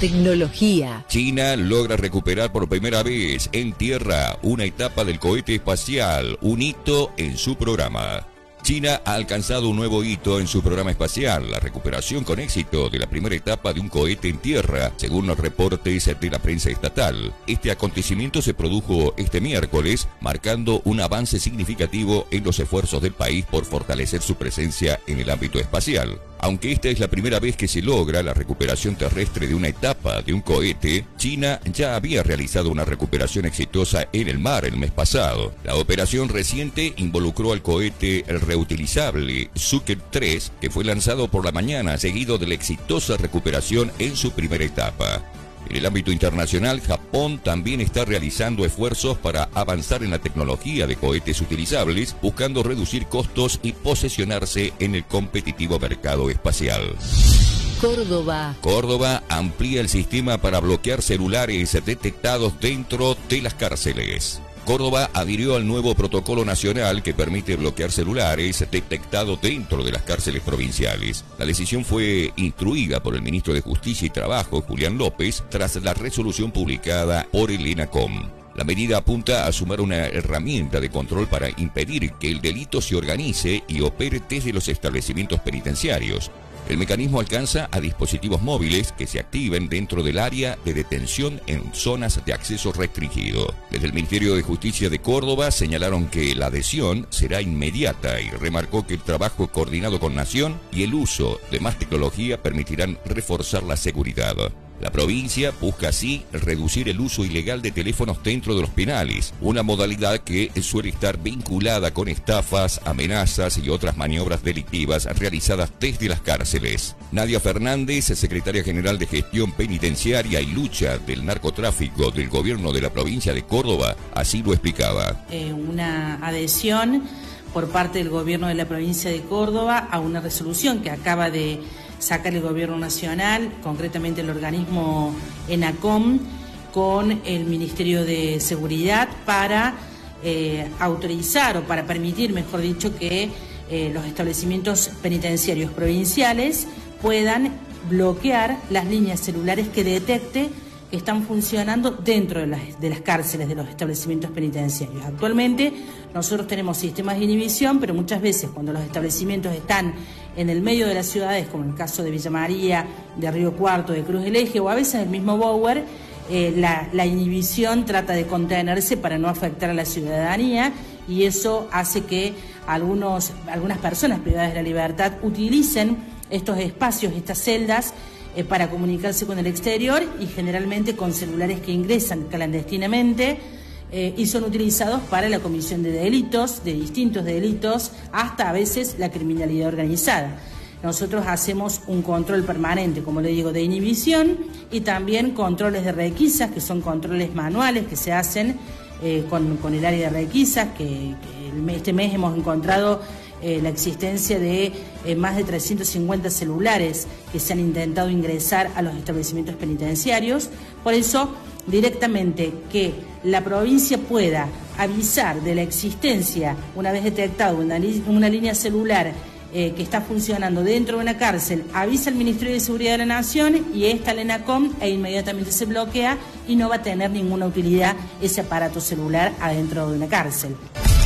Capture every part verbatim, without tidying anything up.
tecnología. China logra recuperar por primera vez en tierra una etapa del cohete espacial, un hito en su programa. China ha alcanzado un nuevo hito en su programa espacial, la recuperación con éxito de la primera etapa de un cohete en tierra, según los reportes de la prensa estatal. Este acontecimiento se produjo este miércoles, marcando un avance significativo en los esfuerzos del país por fortalecer su presencia en el ámbito espacial. Aunque esta es la primera vez que se logra la recuperación terrestre de una etapa de un cohete, China ya había realizado una recuperación exitosa en el mar el mes pasado. La operación reciente involucró al cohete reutilizable Suker tres, que fue lanzado por la mañana, seguido de la exitosa recuperación en su primera etapa. En el ámbito internacional, Japón también está realizando esfuerzos para avanzar en la tecnología de cohetes utilizables, buscando reducir costos y posesionarse en el competitivo mercado espacial. Córdoba. Córdoba amplía el sistema para bloquear celulares detectados dentro de las cárceles. Córdoba adhirió al nuevo protocolo nacional que permite bloquear celulares detectados dentro de las cárceles provinciales. La decisión fue instruida por el ministro de Justicia y Trabajo, Julián López, tras la resolución publicada por el ENACOM. La medida apunta a sumar una herramienta de control para impedir que el delito se organice y opere desde los establecimientos penitenciarios. El mecanismo alcanza a dispositivos móviles que se activen dentro del área de detención en zonas de acceso restringido. Desde el Ministerio de Justicia de Córdoba señalaron que la adhesión será inmediata y remarcó que el trabajo coordinado con Nación y el uso de más tecnología permitirán reforzar la seguridad. La provincia busca así reducir el uso ilegal de teléfonos dentro de los penales, una modalidad que suele estar vinculada con estafas, amenazas y otras maniobras delictivas realizadas desde las cárceles. Nadia Fernández, secretaria general de Gestión Penitenciaria y Lucha del Narcotráfico del Gobierno de la provincia de Córdoba, así lo explicaba. Eh, una adhesión por parte del Gobierno de la provincia de Córdoba a una resolución que acaba de sacar el Gobierno Nacional, concretamente el organismo ENACOM, con el Ministerio de Seguridad para eh, autorizar o para permitir, mejor dicho, que eh, los establecimientos penitenciarios provinciales puedan bloquear las líneas celulares que detecte que están funcionando dentro de las, de las cárceles de los establecimientos penitenciarios. Actualmente nosotros tenemos sistemas de inhibición, pero muchas veces cuando los establecimientos están en el medio de las ciudades, como en el caso de Villa María, de Río Cuarto, de Cruz del Eje o a veces el mismo Bower, eh, la, la inhibición trata de contenerse para no afectar a la ciudadanía y eso hace que algunos, algunas personas privadas de la libertad utilicen estos espacios, estas celdas, eh, para comunicarse con el exterior y generalmente con celulares que ingresan clandestinamente eh, y son utilizados para la comisión de delitos, de distintos delitos, hasta a veces la criminalidad organizada. Nosotros hacemos un control permanente, como le digo, de inhibición y también controles de requisas, que son controles manuales que se hacen eh, con, con el área de requisas, que, que este mes hemos encontrado eh, la existencia de eh, más de trescientos cincuenta celulares que se han intentado ingresar a los establecimientos penitenciarios. Por eso, directamente que la provincia pueda avisar de la existencia, una vez detectado una, una línea celular eh, que está funcionando dentro de una cárcel, avisa al Ministerio de Seguridad de la Nación y esta al ENACOM e inmediatamente se bloquea y no va a tener ninguna utilidad ese aparato celular adentro de una cárcel.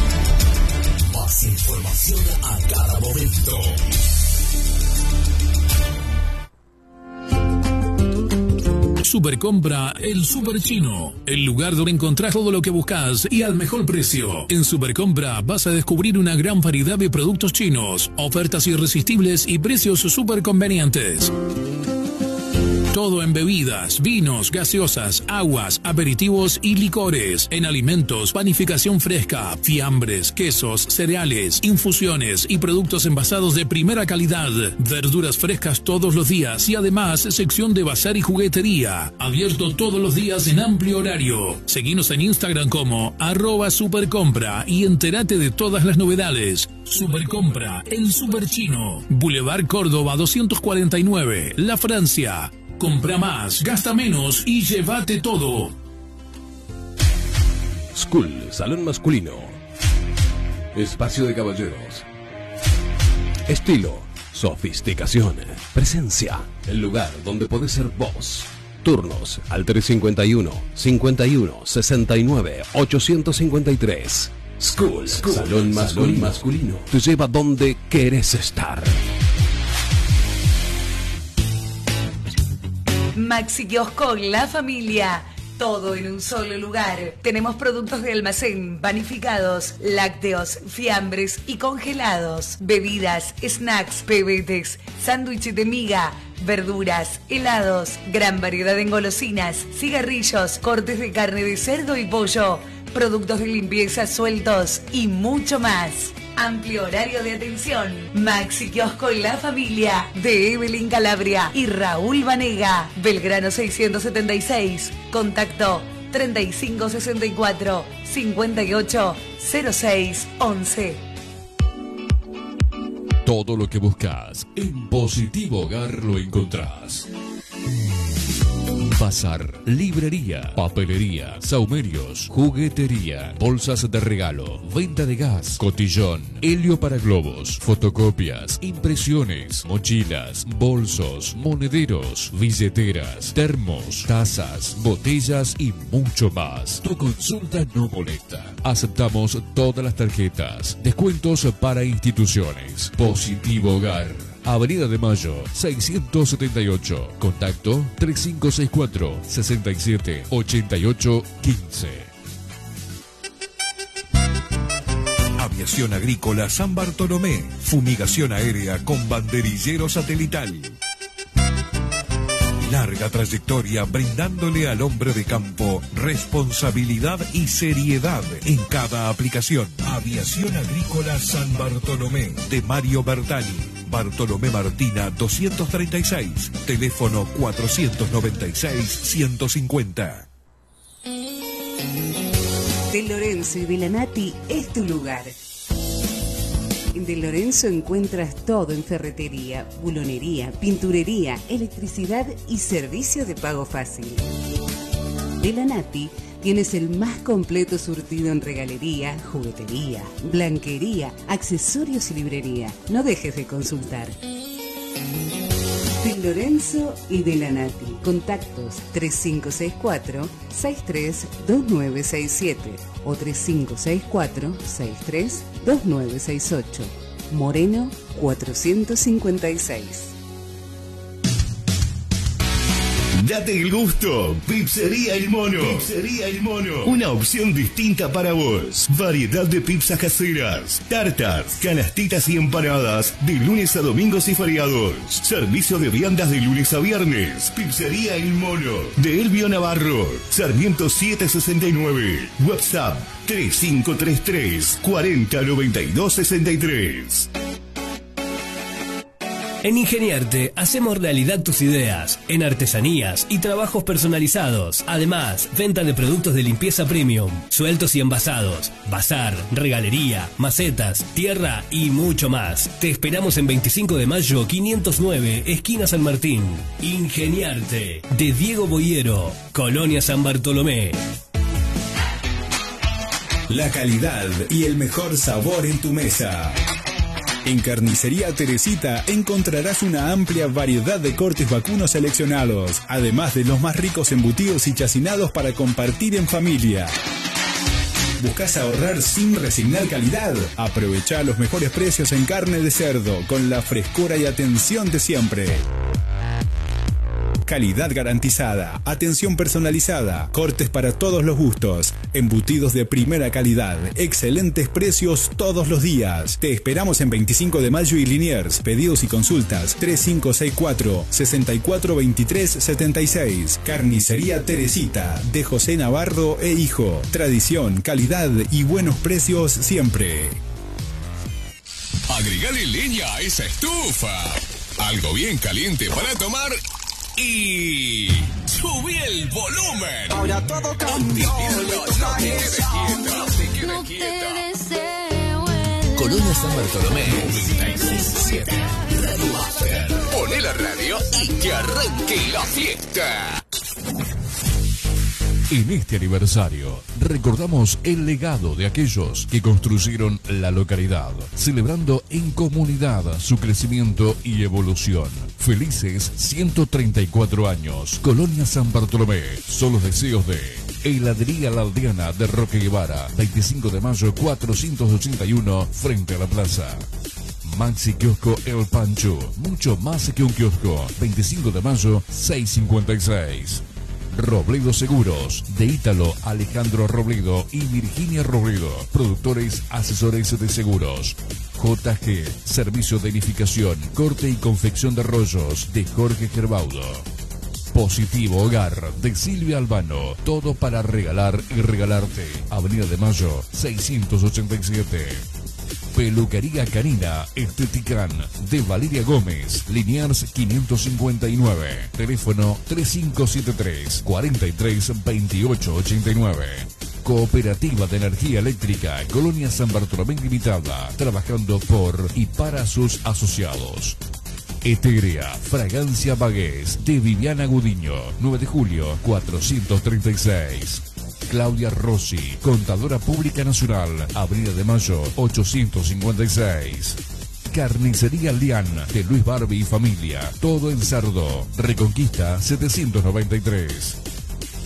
Más información a cada momento. Supercompra El Super Chino, el lugar donde encontrás todo lo que buscas y al mejor precio. En Supercompra vas a descubrir una gran variedad de productos chinos, ofertas irresistibles y precios súper convenientes. Todo en bebidas, vinos, gaseosas, aguas, aperitivos y licores. En alimentos, panificación fresca, fiambres, quesos, cereales, infusiones y productos envasados de primera calidad. Verduras frescas todos los días y además sección de bazar y juguetería. Abierto todos los días en amplio horario. Seguinos en Instagram como arroba supercompra y entérate de todas las novedades. Supercompra, el Super Chino. Boulevard Córdoba doscientos cuarenta y nueve, La Francia. Compra más, gasta menos y llévate todo. School, salón masculino. Espacio de caballeros. Estilo, sofisticación, presencia. El lugar donde podés ser vos. Turnos al tres cincuenta y uno, cincuenta y uno, sesenta y nueve, ochocientos cincuenta y tres. School, School Salón masculino. masculino. Te lleva donde querés estar. Maxi Kiosco, la familia. Todo en un solo lugar. Tenemos productos de almacén, panificados, lácteos, fiambres y congelados. Bebidas, snacks, pebetes, sándwiches de miga, verduras, helados, gran variedad de engolosinas, cigarrillos, cortes de carne de cerdo y pollo, productos de limpieza sueltos y mucho más. Amplio horario de atención. Maxi Kiosco y la familia de Evelyn Calabria y Raúl Vanega. Belgrano seiscientos setenta y seis. Contacto treinta y cinco sesenta y cuatro, cincuenta y ocho, cero seis once. Todo lo que buscas en Positivo Hogar lo encontrás. Bazar, librería, papelería, saumerios, juguetería, bolsas de regalo, venta de gas, cotillón, helio para globos, fotocopias, impresiones, mochilas, bolsos, monederos, billeteras, termos, tazas, botellas y mucho más. Tu consulta no molesta. Aceptamos todas las tarjetas. Descuentos para instituciones. Positivo Hogar. Avenida de Mayo, seiscientos setenta y ocho. Contacto tres cinco seis cuatro, sesenta y siete, ochenta y ocho, quince. Aviación Agrícola San Bartolomé. Fumigación aérea con banderillero satelital. Larga trayectoria brindándole al hombre de campo responsabilidad y seriedad en cada aplicación. Aviación Agrícola San Bartolomé de Mario Bertani. Bartolomé Martina doscientos treinta y seis. Teléfono cuatrocientos noventa y seis, ciento cincuenta. De Lorenzo y de la Nati es tu lugar. En De Lorenzo encuentras todo en ferretería, bulonería, pinturería, electricidad y servicio de pago fácil. De la Nati tienes el más completo surtido en regalería, juguetería, blanquería, accesorios y librería. No dejes de consultar. De Lorenzo y de la Nati. Contactos tres cinco seis cuatro, seis tres dos nueve seis siete o tres cinco seis cuatro, seis tres dos nueve seis ocho. Moreno cuatrocientos cincuenta y seis. Date el gusto. Pizzería El Mono. Pizzería El Mono. Una opción distinta para vos. Variedad de pizzas caseras, tartas, canastitas y empanadas de lunes a domingos y feriados. Servicio de viandas de lunes a viernes. Pizzería El Mono. De Elvio Navarro. Sarmiento setecientos sesenta y nueve. WhatsApp tres cinco tres tres, cuarenta, noventa y dos, sesenta y tres. En Ingeniarte hacemos realidad tus ideas en artesanías y trabajos personalizados. Además, venta de productos de limpieza premium, sueltos y envasados, bazar, regalería, macetas, tierra y mucho más. Te esperamos en veinticinco de mayo quinientos nueve, esquina San Martín. Ingeniarte, de Diego Boyero, Colonia San Bartolomé. La calidad y el mejor sabor en tu mesa. En Carnicería Teresita encontrarás una amplia variedad de cortes vacunos seleccionados, además de los más ricos embutidos y chacinados para compartir en familia. ¿Buscas ahorrar sin resignar calidad? Aprovecha los mejores precios en carne de cerdo, con la frescura y atención de siempre. Calidad garantizada, atención personalizada, cortes para todos los gustos, embutidos de primera calidad, excelentes precios todos los días. Te esperamos en veinticinco de mayo y Liniers. Pedidos y consultas tres cinco seis cuatro, seis cuatro dos tres siete seis. Carnicería Teresita, de José Navarro e Hijo. Tradición, calidad y buenos precios siempre. Agregale leña a esa estufa. Algo bien caliente para tomar. Y subí el volumen. Ahora todo cambió. No, no te quedes quieta, no te quedes quieta. Colonia San Bartolomé noventa y seis punto siete. Radio Master. Poné la radio y que arranque la fiesta. En este aniversario, recordamos el legado de aquellos que construyeron la localidad, celebrando en comunidad su crecimiento y evolución. Felices ciento treinta y cuatro años. Colonia San Bartolomé. Son los deseos de Heladería La Aldeana de Roque Guevara. veinticinco de mayo cuatrocientos ochenta y uno, frente a la plaza. Maxi Kiosco El Pancho. Mucho más que un kiosco. veinticinco de mayo seiscientos cincuenta y seis. Robledo Seguros, de Ítalo Alejandro Robledo y Virginia Robledo, productores asesores de seguros. J G, servicio de edificación, corte y confección de rollos, de Jorge Gerbaudo. Positivo Hogar, de Silvia Albano, todo para regalar y regalarte. Avenida de Mayo, seiscientos ochenta y siete. Peluquería Canina Esteticán, de Valeria Gómez, Liniers quinientos cincuenta y nueve, teléfono tres cinco siete tres, cuatro tres, veintiocho ochenta y nueve. Cooperativa de Energía Eléctrica, Colonia San Bartolomé Limitada, trabajando por y para sus asociados. Eterea, Fragancia Bagués, de Viviana Gudiño, nueve de julio, cuatrocientos treinta y seis. Claudia Rossi, Contadora Pública Nacional, Avenida de Mayo, ochocientos cincuenta y seis. Carnicería Lian, de Luis Barbie y familia, todo en Sardo, Reconquista setecientos noventa y tres.